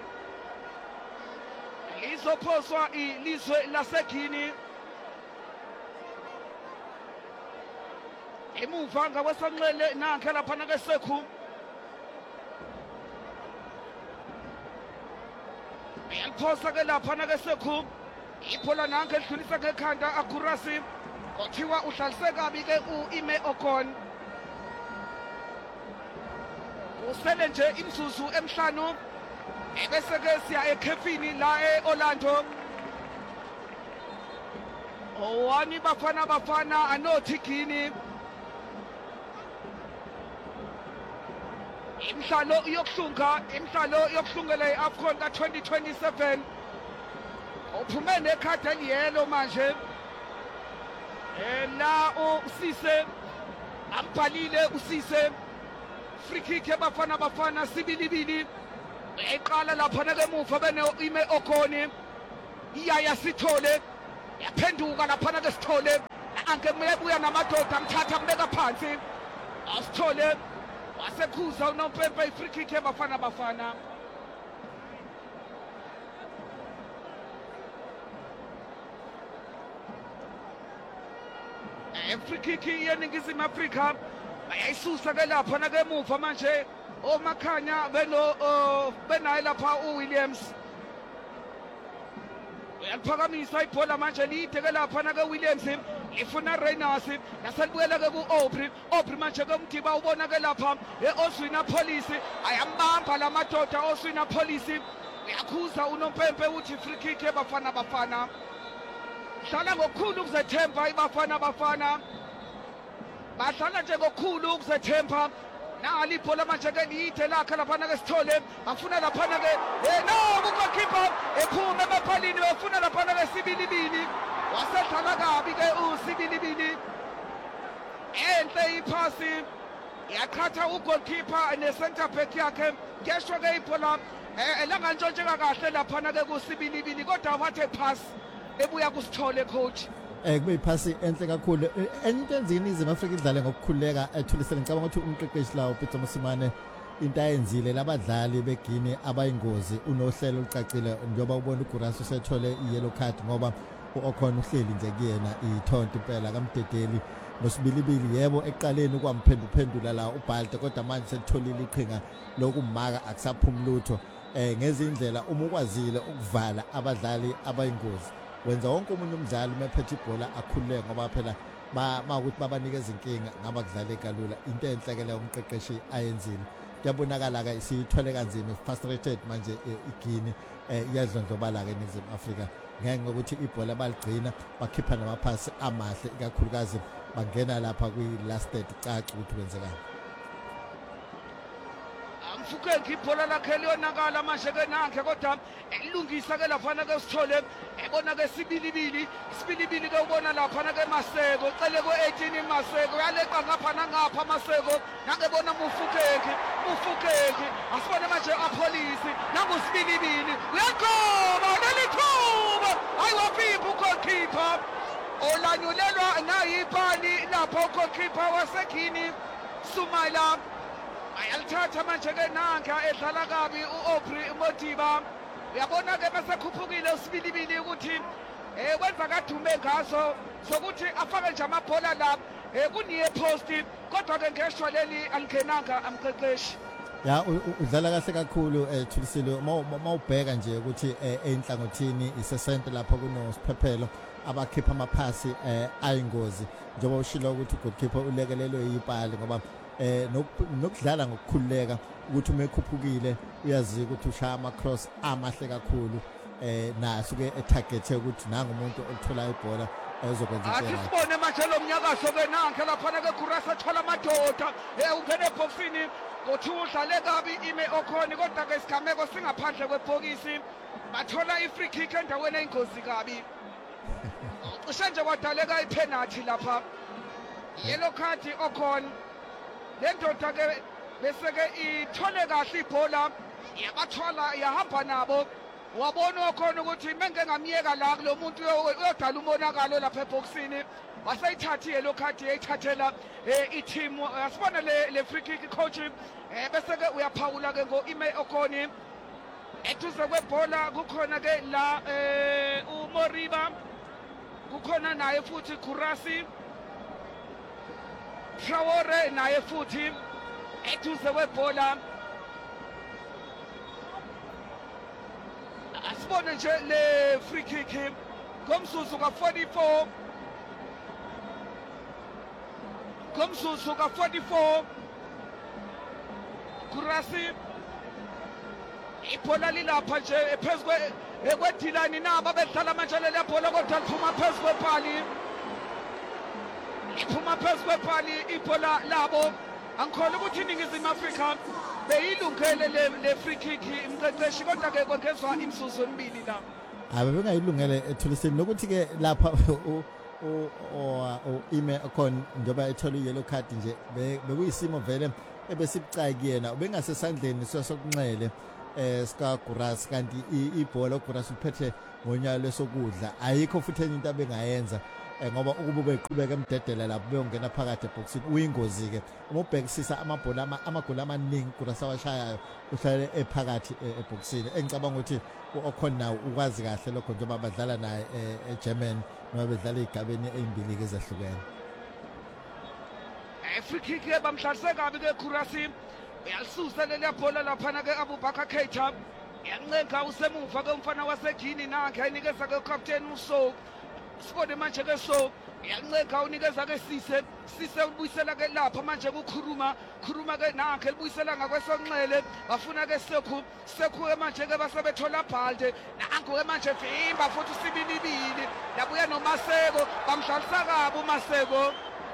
lizophoswa ilizwe lasegini emuva ngakwesonxele nankhe laphana-ke Sekhu uyaliphosa-ke laphana-ke Sekhu ibhola nankhe lidlulisa ngekhanda akurasi kuthiwa udlalise kabi-ke u-Ime Ocon usele nje imzuzu emhlanu ebese-ke siya ekhefini la e-Orlando owani bafana bafana anothi gini imidlalo yokuhlunga imidlalo yokuhlungela i-AFCON ka-twenty twenty-seven uphume nekhadi eliyelo manje eh la uSise ambhalile uSise free kick ebafana bafana sibilibili eqala lapha na kemuva bene ime okhoni iyaya sithole yaphenduka lapha na ke sithole anke mebuya namadoda amthatha mbeka phansi asithole wasekhuza uNompempe free kick ebafana bafana free kick yeningizimu Afrika ayisusa ke lapha na kemuva manje oMakhanya beno benaye lapha uWilliams uyaphakamisa ibhola manje lide ke lapha na keWilliams ifuna Reyners yaselibuyela ke kuAubrey Aubrey manje ke umdiba ubona ke lapha eOswina Police ayambamba lamadoda Oswina Police uyakhuza uNompempe uthi free kick ebafana bafana dlala ngokukhulu ukuzethemba ibafana bafana badlala nje ngokukhulu ukuzethemba nali ibhola manje ke lide lakhe lapha ke sithole bafuna lapha ke eh no goalkeeper ephuma ebaphalini bafuna lapha ke sibilibili wasedlala kabi ke usibilibili enhle iphasi yaqhatha ugoalkeeper ne-center back yakhe ngeshwa ke ibhola elangantshontshe kahle lapha ke kusibilibili kodwa wathe pass ebuya kusithole coach eh kube iphasi enhle kakhulu into enzini izimo Afrika idlale ngokukhuleka ethulisele ngicabanga ukuthi umqeqeshi lawo Peter Mosimane into ayenzile labadlali beGini abayingozi unohlelo olucacile njengoba ubona uGurasi usethole iyellow card ngoba uOkhona uhleli nje kuyena ithonto impela kaMdedeli nosibilibili yebo eqaleni kwamphenduphendula la uBhalte kodwa manje selitholile iqhinga lokumaka akusaphumi lutho eh ngezindlela uma ukwazile ukuvala abadlali abayingozi wenza wonke umuntu umdlali mephethe ibhola akhululeke ngoba phela makuthi babanikeza inkinga ngaba kudlale kalula into enhle ke leyo umqeqeshi ayenzile kuyabonakala ke siyithole kanzima frustrated manje iGini iyadlondlobala ke eNingizimu Afrika ngenxa ukuthi ibhola baligcina bakhipha namaphasi amahle ikakhulukazi bangena lapha kwi-last third caca ukuthi kwenzekani amfuke ngibhola lakhe liyonakala manje ke nakhe kodwa elungisa ke lapha ke sithole ebona ke sibilibili sibilibili ke ubona lapha ke Maseko cele ku eighteen Maseko yaleqa ngapha nangapha Maseko nangebona mufukeki mufukeki asibone manje apolice nangu sibilibili uyaqoba lelithuba ayiwaphipa ugoalkeeper olanyulelwa nayipani lapho ugoalkeeper waseGini Sumala ayalithatha manje ke nanka edlala kabi uAubrey Modiba uyabona ke besekhuphukile usibilibili ukuthi eh wenza kadume ngaso sokuthi afake nje amabhola la eh kuniye post kodwa ke ngeshwa leli alingenanga amqeqeshi ya udlala kahle kakhulu ethulisile mawubheka nje ukuthi enhlangothini isesente lapha kunosiphephelo abakhipha amaphasi ayingozi njengoba ushilo ukuthi ugoalkeeper ulekelelwe yipali ngoba eh nokudlala ngokukhululeka ukuthi uma ekhuphukile uyazi ukuthi ushaya ama cross amahle kakhulu eh naso ke etargethe ukuthi nanga umuntu othola ibhola ezokwenza into athi sibone manje lo mnyakazo ke nanke lapha ke Kurasa thola amadoda eh ungene eboxini ngothi udlale kabi ime okhoni kodwa ke isigameko singaphandle kwebhokisi bathola i-free kick endaweni eyingozi kabi cishe nje kwadaleka ipenalty lapha yellow card okhona lendoda ke bese ke ithole kahle ibhola yabathwala yahamba nabo wabona okhona ukuthi menge ngamiyeka la kulo muntu uyodala umonakalo lapha eboxini wasayithatha yellow card yayithathela i-team asibona le free kick coach bese ke uyaphawula ke ngo Ime Okhoni eduze kwebhola kukhona ke la uMoriba kukhona naye futhi Kurasi Traore naye futhi eduze kwebhola asibone nje le free kick ngomzuzu ka forty-four ngomzuzu ka forty-four Kurasi ibhola lilapha nje ephezulu kwedilani naba bedlala manje le bhola kodwa liphuma phezulu kwepali liphuma phezulu kwepali ibhola labo angikholwa ukuthi iNingizimu Afrika beyilungele le free kick imqeqeshi kodwa ke kwengezwa imzuzu emibili la abe bengayilungele ethuliseni nokuthi ke lapha o o ime khona njoba ethola yellow card nje bekuyisimo vele ebesibucayi kuyena ubengasesandleni sokunxele eh ska Guras kanti ibhola uGuras uphethe ngonyalo lesokudla ayikho futhi enye into abengayenza ngoba ukuba beqhubeka emdedela lapho beyongena phakathi eboxini uyingozi ke uma ubhekisisa amabhola amagoli amaningi Guras awashayayo uhlale ephakathi eboxini engicabanga ukuthi ukhona nawo ukwazi kahle lokho njengoba badlala naye eGerman noma bedlala igabeni ezimbili ezahlukene. Free kick bamhlalise kabi ke Kurasi uyalisusa leli bhola lapha ke Abubakar Keita yancenga usemuva ke umfana waseGini nakhe ayinikeza ke captain uSo skode manje ke So yancenga unikeza ke Sise Sise ubuyisela ke lapha manje kukhuruma khuruma ke nakhe libuyisela ngakwesonxele bafuna ke Sekhu Sekhu manje ke basebethola Balde nangu ke manje vimba futhi sibinibili yabuya noMaseko bamhlalisa kabi uMaseko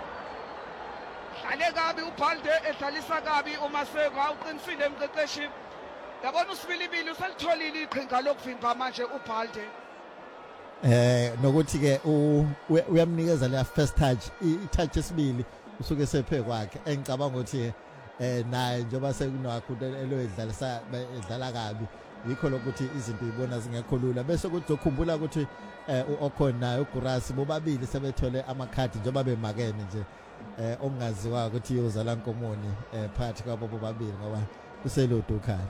Dlale kabi uBalde edlalisa kabi uMaseko awuqinisile emqeqeshi yabona usibilibili uselitholile iqhinga lokuvimba manje uBalde eh nokuthi ke uyamnikeza le first touch i-touch esibili usuke sephe kwakhe engicabanga ukuthi eh naye njoba sekunakho elo edlalisa edlala kabi yikho lokuthi izinto izibona zingekho lula bese kuzokhumbula ukuthi uOkhona naye uGuras bobabili sebethole amakhadi njoba bemakene nje eh ongaziwa ukuthi yozala nkomoni eh phakathi kwabo bobabili ngoba kuselodo khaya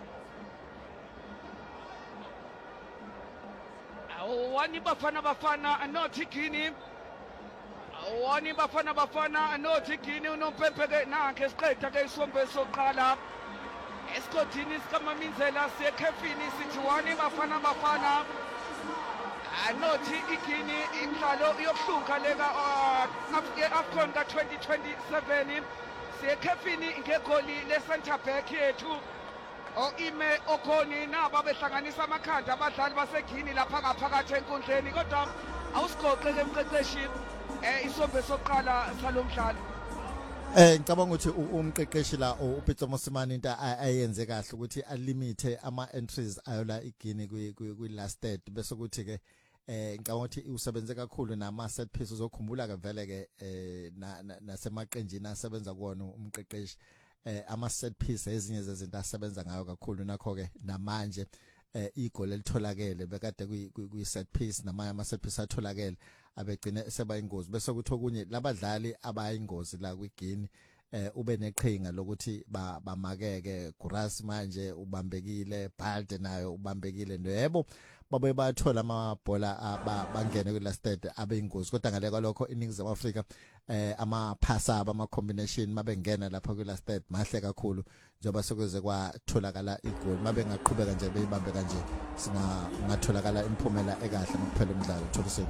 awani bafana bafana anothi Gini awani bafana bafana anothi Gini unompempeke nakhe siqeda ke isombe soqala esikodini sikaMaminzela sekhefini sithi wani bafana bafana anothi igini imidlalo yokuhlunga leka AFCON ka twenty twenty-seven sekhefini ngegoli le center back yethu o ime okhoni naba behlanganisa amakhanda abadlali baseGini lapha ngaphakathi enkundleni kodwa awusigoqe ke emqeqeshi eh isombe soqala salomdlalo eh ngicabanga ukuthi umqeqeshi la uPeter Mosimane into ayenze kahle ukuthi alimite ama entries ayola igini kwi last third bese kuthi ke eh ngicabanga ukuthi usebenze kakhulu nama set pieces uzokhumbula ke vele ke eh nasemaqenjini asebenza kuona umqeqeshi eh ama set piece ezinye zezinto asebenza ngayo kakhulu nakho ke namanje eh igoli elitholakele bekade kuyi set piece namanye ama set piece atholakele abegcina seba ingozi bese kuthi okunye labadlali abayingozi la kwigini eh ube neqhinga lokuthi bamakeke Guras manje ubambekile Balde nayo ubambekile yebo babe bathola amabhola bangene kwi last third abeyingozi kodwa ngale kwalokho iNingizimu Afrika eh ama pass aba ama combination mabengena lapha kwi last third mahle kakhulu njoba sokuze kwatholakala igoli mabengaqhubeka nje beyibambe kanje singa ngatholakala imphumela ekahle ngokuphela umdlalo Tholisile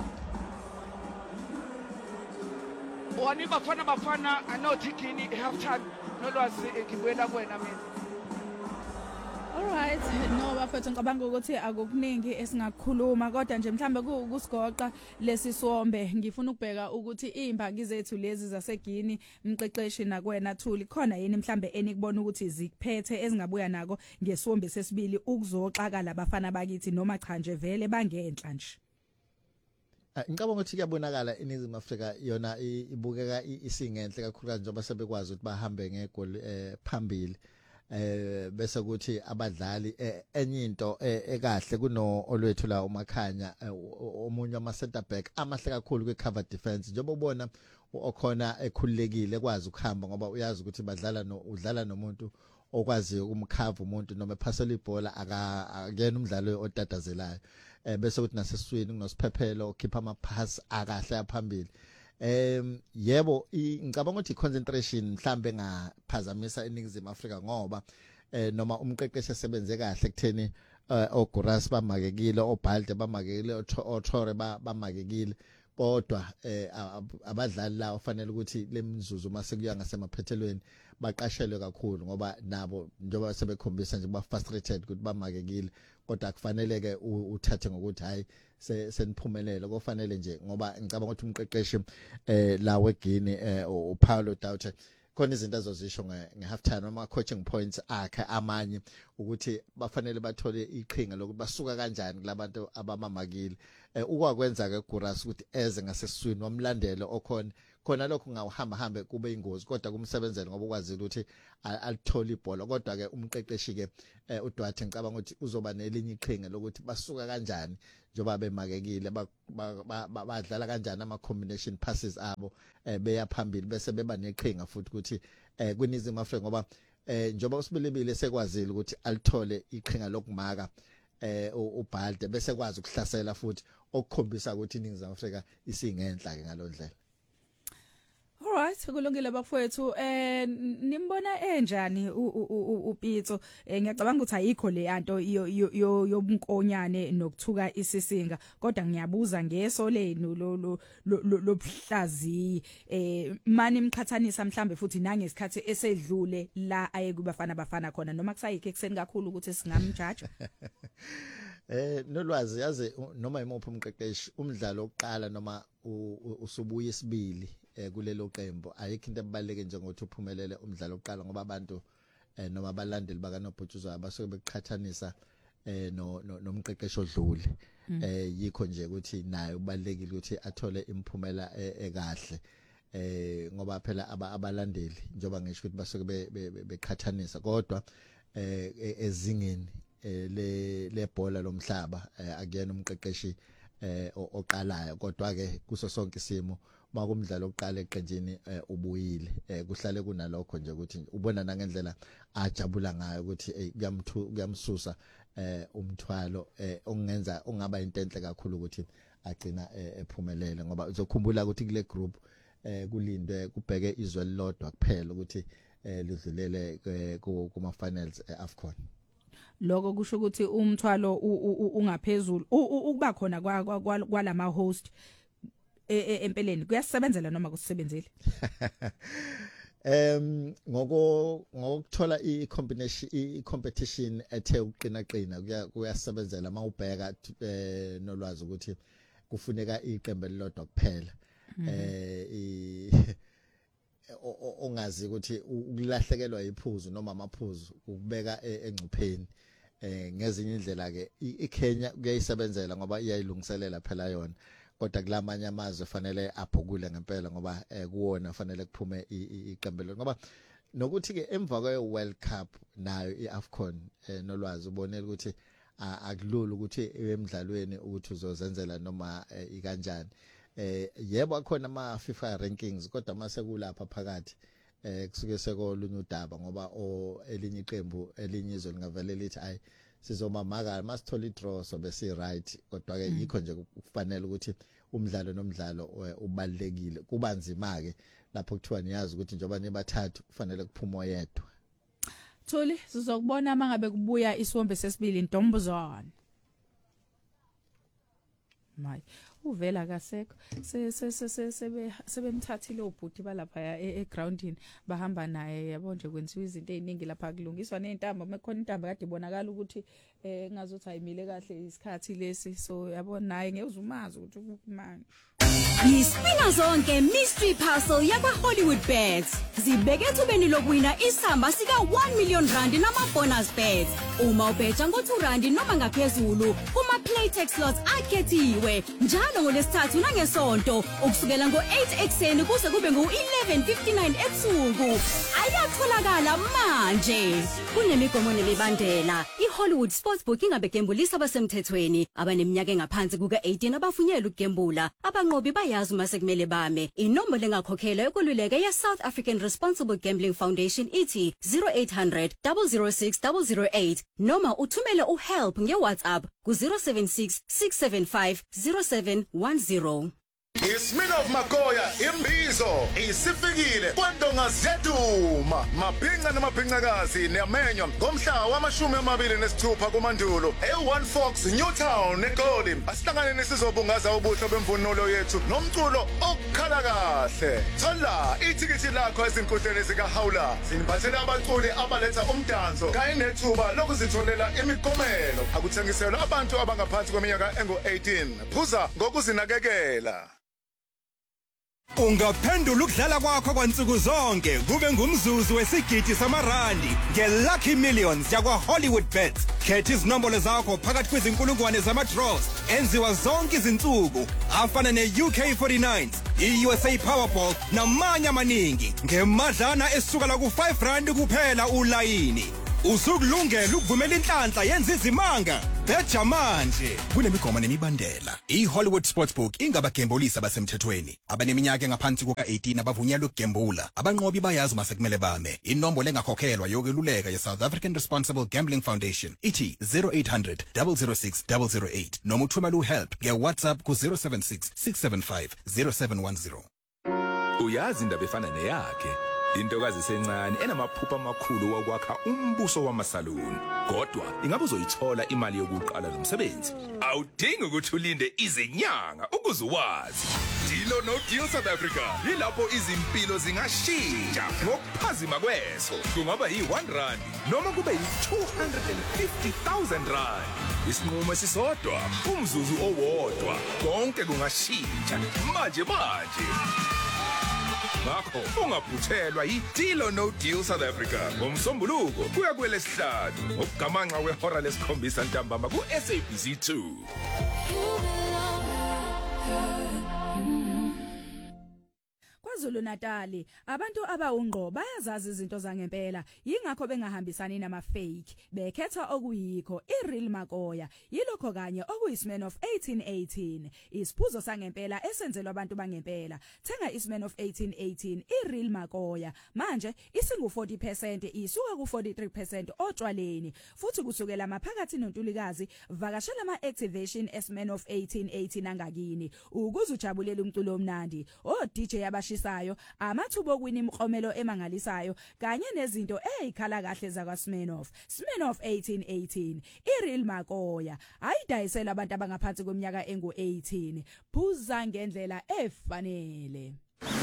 wani bafana bafana anothi Gini half time nolwazi ngibuyela kuwena mina. Alright no bafethu ngicabanga ukuthi akukuningi esingakukhuluma kodwa nje mhlambe kusigoqa lesisombe ngifuna ukubheka ukuthi imbangi zethu lezi zaseGini mqeqeshi nakwena Thuli khona yini mhlambe enikubona ukuthi zikuphethe ezingabuya nako ngesombe sesibili ukuzoxaka labafana bakithi noma cha nje vele bangenhla nje. Ngicabanga ukuthi kuyabonakala iNingizimu Afrika yona ibukeka isingenhle kakhulukazi njengoba sebekwazi ukuthi bahambe ngegoli phambili eh bese kuthi abadlali enye into ekahle kuno olwethu la uMakhanya omunye ama center back amahle kakhulu kwi cover defense njengoba ubona uOkhona ekhululekile ekwazi ukuhamba ngoba uyazi ukuthi badlala no udlala nomuntu okwazi ukumkhava umuntu noma ephasela ibhola akakena umdlalo otatazelayo eh bese kuthi naseswini kunosiphephelo ukhipha ama pass akahle aphambili em yebo ngicabanga ukuthi concentration mhlambe ngaphazamisa iNingizimu Afrika ngoba eh noma umqeqeshi esebenze kahle kutheni oGuras bamakekile oBalde bamakekile oThore bamakekile kodwa eh abadlali la ufanele ukuthi lemzuzu mase kuya ngasemaphethelweni baqashelwe kakhulu ngoba nabo njengoba sebekhombisa nje ba frustrated ukuthi bamakekile kodwa kufanele ke uthathe ngokuthi hayi seniphumelele kofanele nje ngoba ngicabanga ukuthi umqeqeshi eh la weGini eh uPaulo Doubt khona izinto azozisho nge half time ama coaching points akhe amanye ukuthi bafanele bathole iqhinga lokuthi basuka kanjani kulabantu abamamakile ukwakwenza ke Guras ukuthi eze ngasesiswini wamlandela okhona khona lokho ngawuhamba hambe kube ingozi kodwa kumsebenzela ngoba ukwazile ukuthi alithola ibhola kodwa ke umqeqeshi ke uDwathe ngicabanga ukuthi uzoba nelinye iqhinga lokuthi basuka kanjani njoba bemakekile badlala kanjani ama combination passes abo beya phambili bese beba neqhinga futhi ukuthi kwiNingizimu Afrika ngoba njoba usibilibile sekwazile ukuthi alithole iqhinga lokumaka eh uBhalde bese kwazi ukuhlasela futhi okukhombisa ukuthi iNingizimu Afrika isingenhla ke ngalondlela. Alright, kulungile bafowethu. Eh nimbona enjani uPitso? Eh ngiyacabanga ukuthi ayikho le yanto yobunkonyane nokuthuka isisinga, kodwa ngiyabuza ngeso lenu lo lobuhlaziyi eh mani imqhathanisa mhlambe futhi nangesikhathi esedlule la aye kubafana bafana khona noma kusayikho ekseni kakhulu ukuthi singamjaja. Eh nolwazi yazi noma imuphi umqeqeshi umdlalo oqala noma usubuye isibili eh kulelo qembu ayikho into ebaleke njengokuthi uphumelele umdlalo oqala ngoba abantu eh noma abalandeli baka Nobhutshuzwayo basuke beqhathanisa eh no nomqeqeshi odlule eh yikho nje ukuthi naye ubalekile ukuthi athole imphumela ekahle eh ngoba phela abalandeli njoba ngisho ukuthi basuke beqhathanisa kodwa eh ezingeni le lebhola lomhlaba akuyena umqeqeshi eh oqalayo kodwa ke kuso sonke isimo makumdlalo oqala eqenjini ubuyile kuhlale kunalokho nje ukuthi ubona nangendlela ajabula ngayo ukuthi kuyamthu kuyamsusa eh umthwalo ongenza ongaba intenhle kakhulu ukuthi agcina ephumelele ngoba uzokhumbula ukuthi kule group eh kulindwe kubheke izwe lodwa kuphela ukuthi lidlulele kuma finals eAfcon. Lokho kusho ukuthi umthwalo ungaphezulu ukuba khona kwalama host empeleni kuyasebenzela noma kusebenzile. Em ngoko ngokuthola i combination i competition ethe uqina qina kuyasebenzela mawubheka nolwazi ukuthi kufuneka iqembu elilodwa kuphela eh ongazi ukuthi ukulahlekelwa iphuzu noma amaphuzu ukubeka engcupheni eh ngezinye indlela ke iKenya kuyayisebenzela ngoba iyayilungiselela phela yona kodwa kulamanye amazwe fanele aphukule ngempela ngoba kuwona fanele kuphume iqembu ngoba nokuthi ke emva kwe World Cup nayo iAfcon nolwazi ubonela ukuthi akulula ukuthi emidlalweni ukuthi uzozenzela noma ikanjani eh yebo akhona ama FIFA rankings kodwa mase kulapha phakathi eh kusuke sekolunye udaba ngoba o elinye iqembu elinye izwe lingavele lithi ay sizomamaka masithola idraw sobe si right kodwa ke yikho nje kufanele ukuthi umdlalo nomdlalo ubalekile kuba nzima ke lapho kuthiwa niyazi ukuthi njoba nibathathu kufanele kuphume oyedwa. Thuli sizokubona mangabe kubuya isombe sesibili Ntombazane. Mayi uvela kasekho se se se sebe sebemthathile ubhuti balapha egroundini bahamba naye yabo nje kwenziwa izinto eziningi lapha kulungiswa nezintambo mekhona intambo kade ibonakala ukuthi eh ngazothi ayimile kahle isikhathi lesi so yabona naye ngeuzumazi ukuthi manje Yisipina zonke mystery puzzle yakwa Hollywood Bets zibeke ethubeni lokuwina isamba sika one million rand nama bonus bets uma ubetha ngo two rand noma ngaphezulu kuma Playtech slots akhethiwe njalo ngolesithathu nangesonto ukusukela ngo eight ekseni kuze kube ngo eleven fifty-nine ebusuku ayatholakala manje kunemigomo nemibandela iHollywood Sportsbook ingabegembulisa abasemthethweni abaneminyaka engaphansi kuka eighteen abafunyela ukugembula abanqobi bayazi mase kumele bame inombolo engakhokhela yokululeka ye South African Responsible Gambling Foundation ithi zero eight hundred zero zero six zero zero eight noma uthumele uhelp ngeWhatsApp ku zero seven six six seven five zero seven one zero. Isminoff Makoya imbizo isifikile kwandonga zeduma mabhinga namabhingakazi neamenywa ngomhla wamashumi amabili nesithupha kuMandulo e-One Fox Newtown eGoli asihlangane nesizobungaza ubuhlo bemvunulo yethu nomculo okukhala kahle thola ithikithi lakho ezinkundleni zikaHawula siniphathele abaculi abaletha umdanso kanye nethuba lokuzitholela imikomelo akuthengiselwa abantu abangaphansi kweminyaka engu eighteen phuza ngokuzinakekela. Ungaphendula ukudlala kwakho kwansuku zonke kube ngumzuzu wesigidi samarandi ngeLucky Millions yakwa Hollywoodbets. Khetha izinombolo zakho phakathi kwezinkulungwane zama-draws enziwa zonke izinsuku afana ne-U K forty-nines, i-U S A Powerball namanye amaningi ngemadlana esukela ku-five rand kuphela ulayini. Usukulungela ukuvumela inhlanhla yenza izimanga. Betha manje kunemigomo nemibandela. I-Hollywood Sportsbook ingabagembulisi abasemthethweni abaneminyaka engaphansi kuka-eighteen abavunyelwe ukugembula. Abanqobi bayazi masekumele bame. Inombolo engakhokhelwa yokweluleka ye-South African Responsible Gambling Foundation ithi zero eight hundred, zero zero six, zero zero eight noma uthumela uhelp nge-WhatsApp ku zero seven six, six seven five, zero seven one zero. Uyazi indaba efana neyakhe intokazi esencane enamaphupha amakhulu wokwakha umbuso wamasaluni. Kodwa ingabe uzoyithola imali yokuqala lo msebenzi? Awudingi ukuthi ulinde izinyanga ukuze uwazi. Deal or No Deal South Africa yilapho izimpilo zingashintsha ngokuphazima kweso. Kungaba yi-one rand noma kube yi-two hundred fifty thousand rand. Isinqumo esisodwa, umzuzu owodwa, konke kungashintsha manje manje. Ngakho ungaphuthelwa yi-Deal or No Deal South Africa ngomsombuluko kuya kwelesihlanu ngokugamanxa wehora lesikhombisa ntambama ku-S A B C two. KwaZulu Natali abantu abawungqo bayazazi izinto zangempela yingakho bengahambisani nama fake bekhetha okuyikho iReal Makoya yilokho kanye okuyisman of eighteen eighteen isiphuzo sangempela esenzelwa abantu bangempela thenga isman of eighteen eighteen iReal Makoya manje isingu forty percent isuka ku forty-three percent otshwaleni futhi kusukela maphakathi nontulikazi vakashela ama activation esman of eighteen eighteen angakini ukuze ujabulela umculo omnandi o D J abashisa amathubo okwini imklomelo emangalisayo kanye nezinto ezikhala kahle zakwa Smirnoff Smirnoff eighteen eighteen iReal Makoya ayidayisela abantu abangaphansi kweminyaka engu eighteen phuza ngendlela efanele.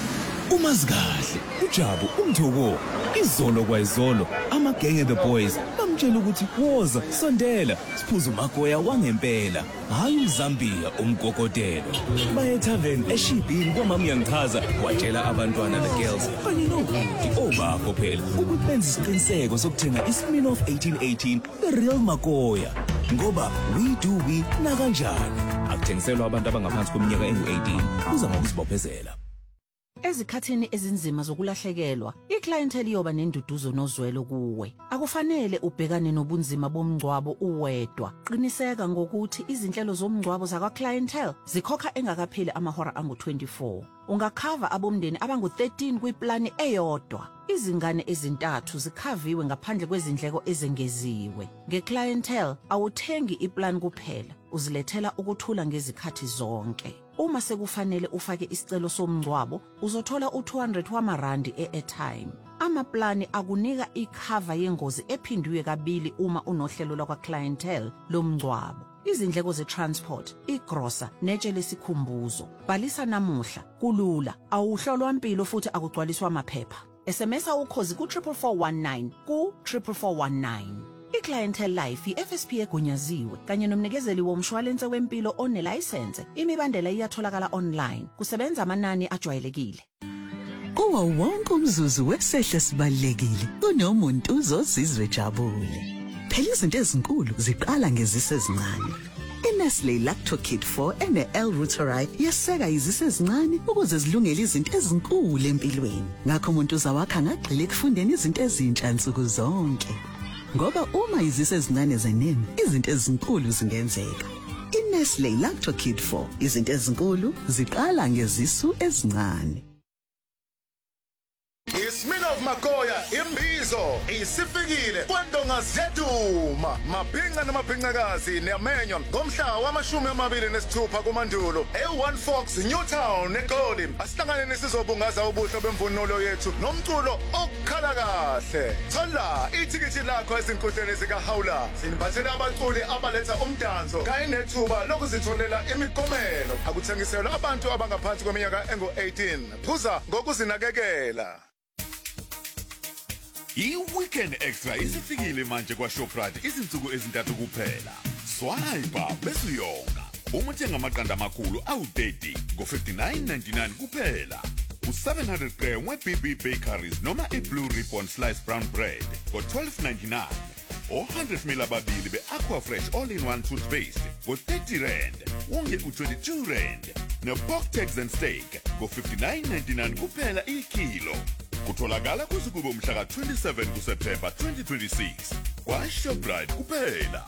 Umazikahle uJabu umthoko izolo kwayizolo amagenge the boys bamtshela ukuthi woza sondela siphuza uMakoya wangempela hayi uZambia umgogotelo baye tavern eShibhini kwamama yangichaza watshela abantwana the girls kanye nobuti obakho phela ukuthi benze isiqiniseko sokuthenga iSmirnoff eighteen eighteen the Real Makoya ngoba we do we na kanjani akuthengiselwa abantu abangaphansi kweminyaka engu eighteen uza ngokuzibophezela. Ezikhathini ezinzima zokulahlekelwa, iclientele iyoba nenduduzo nozwelo kuwe. Akufanele ubhekane nobunzima bomngcwabo uwedwa. Qiniseka ngokuthi izinhlelo zomngcwabo zakwa clientele zikhokha engakapheli amahora angu twenty-four. Ungakhava abomndeni abangu thirteen kwiplani eyodwa. Izingane ezintathu zikhaviwe ngaphandle kwezindleko ezengeziwe. Ngeclientele awuthengi iplan kuphela, uzilethela ukuthula ngezikhathi zonke. Uma sekufanele ufake isicelo somngcwabo, uzothola u two hundred wamarandi e-airtime. Amaplani akunika ikhava yengozi ephindwe kabili uma unohlelo lakwa clientele lomngcwabo. Izindleko ze-transport, igrosa, netshe lesikhumbuzo. Bhalisa namuhla, kulula, awuhlolwa impilo futhi akugcwaliswa amaphepha. S M S ukhozi ku triple four one nine ku triple four one nine. iClientele Life i-F S P egunyaziwe kanye nomnikezeli womshwalense wempilo onelicense. Imibandela iyatholakala online. Kusebenza amanani ajwayelekile. Kuwo wonke umzuzu wesehle sibalekile kunomuntu uzozizwe jabule. Phela izinto ezinkulu ziqala ngezise ezincane. iNestle Lacto Kid four ene-L-Reuteri yeseka izise ezincane ukuze zilungele izinto ezinkulu empilweni. Ngakho umuntu uzawakha ngagxile ekufundeni izinto ezintsha nsuku zonke. Ngoba uma izise ezincane zenene, izinto ezinkulu zingenzeka. iNestle Lacto Kid four, izinto ezinkulu ziqala ngezisu ezincane. Smirnoff Makoya imbizo isifikile kwandonga zeduma mabhinqa namabhinqakazi niyamenywa ngomhla wamashumi amabili nesithupha kumandulo e-One Fox Newtown eGoli. Asihlangane nesizobungaza ubuhlo bemvunulo yethu nomculo okukhala kahle. Thola ithikithi lakho ezinkundleni zikaHawula. Sinibhathela abaculi abaletha umdanso kanye nethuba lokuzitholela imikomelo. Akuthengiselwa abantu abangaphansi kweminyaka engu eighteen. Phuza ngokuzinakekela. I-Weekend Extra isifikile manje kwa Shoprite izinsuku ezintathu kuphela. Swipe bese uyonga. Uma uthenga amaqanda amakhulu awu thirty ngo fifty-nine ninety-nine kuphela. U-seven hundred gram we-B B Bakeries noma i-Blue Ribbon Sliced Brown Bread ngo twelve ninety-nine. one hundred mil ababili be-Aqua Fresh all-in-one toothpaste ngo thirty rand. Wonge u-twenty-two rand. Ne-Pork and Steak ngo fifty-nine ninety-nine kuphela ikilo. Kutholakala kusuku bomhla ka twenty-seven kuSeptember twenty twenty-six. Kwa-Shoprite kuphela.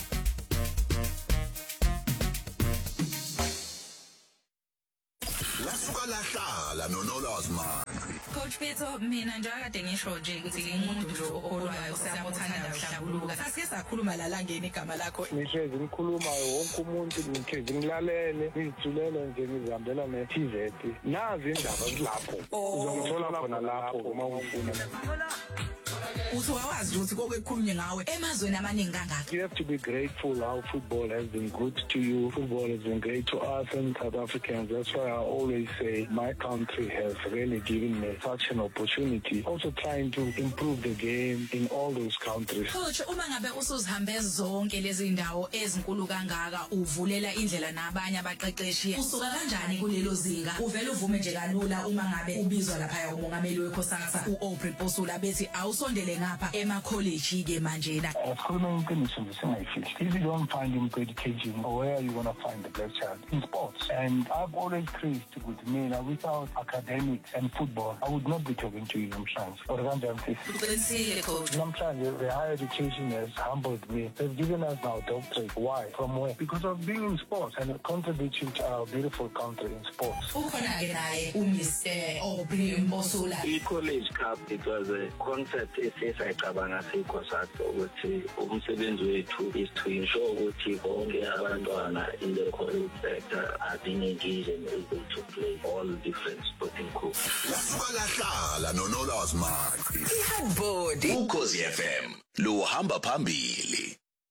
Lasuka lahlala noNolazman. Coach Petho, mina njakade ngisho nje ukuthi umuntu nje okholwayo siyamothanda uhlambuluka. Sasike sakhuluma la langeni igama lakho. Ngihlezi ngikhuluma wonke umuntu ngihlezi ngilalele ngizithulele nje ngizihambela ne-T V. Nazi indaba kulapho. Uzongithola khona lapho uma ufuna. Uthi wawazi ukuthi konke kukhulunywe ngawe emazweni amaningi kangaka. You have to be grateful how football has been good to you. Football has been great to us and South Africans. That's why I always say my country has really given me such an opportunity. Also trying to improve the game in all those countries. Coach, uma ngabe usuzihambe zonke lezi ndawo ezinkulu kangaka uvulela indlela nabanye abaqeqeshi. Usuka kanjani kulelo zinga? Uvela uvume nje kalula uma ngabe ubizwa lapha umongameli wekhosasa uAubrey Bosula bethi awusondele ngapha ema college ke manje na. Asikhuluma iqiniso nje singayifihli. If you don't find him education, where are you going to find the black child? In sports. And I've always preached with me that without academics and football, I would not be talking to you namhlanje. Or kanjani Uqinisile coach. Namhlanje the higher education has humbled me. They've given us now doctorate. Why? From where? Because of being in sports and contributing to our beautiful country in sports. Ukhona ke naye uMister Aubrey Bosula. I-College Cup, it was a concept esayicabanga sikhosatho ukuthi umsebenzi wethu is to ensure ukuthi bonke abantwana in the college sector are being engaged and able to play all different sporting groups. Lasuka lahlala noNolazman. Ihabodi. Ukhozi F M lo hamba phambili.